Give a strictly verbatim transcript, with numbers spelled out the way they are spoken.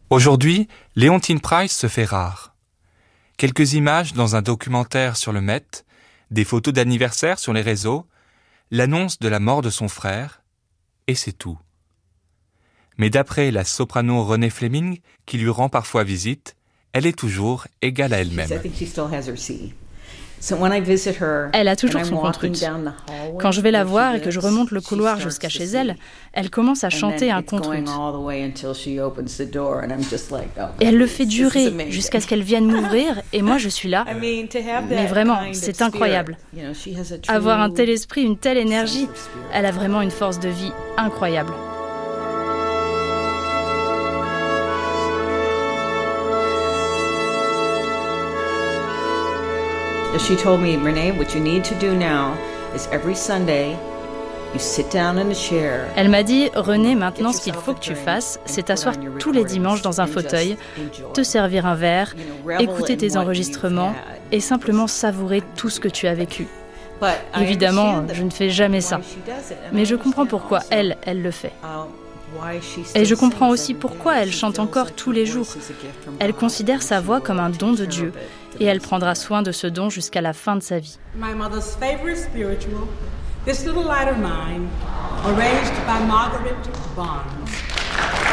Aujourd'hui, Léontine Price se fait rare. Quelques images dans un documentaire sur le Met, des photos d'anniversaire sur les réseaux, l'annonce de la mort de son frère, et c'est tout. Mais d'après la soprano Renée Fleming, qui lui rend parfois visite, elle est toujours égale à elle-même. Elle a toujours son compte russe. Quand je vais la voir et que je remonte le couloir jusqu'à chez elle, elle commence à chanter un conte russe. Et elle le fait durer jusqu'à ce qu'elle vienne m'ouvrir, et moi je suis là. Mais vraiment, c'est incroyable. Avoir un tel esprit, une telle énergie, elle a vraiment une force de vie incroyable. She told me, Renee, what you need to do now is every Sunday, you sit down in a chair. Elle m'a dit, Renée, maintenant ce qu'il faut que tu fasses, c'est t'asseoir tous les dimanches dans un fauteuil, te servir un verre, écouter tes enregistrements et simplement savourer tout ce que tu as vécu. Évidemment, je ne fais jamais ça, mais je comprends pourquoi elle, elle le fait. Et je comprends aussi pourquoi elle chante encore tous les jours. Elle considère sa voix comme un don de Dieu et elle prendra soin de ce don jusqu'à la fin de sa vie. My mother's favorite spiritual, This Little Light of Mine, arranged by Margaret Barnes.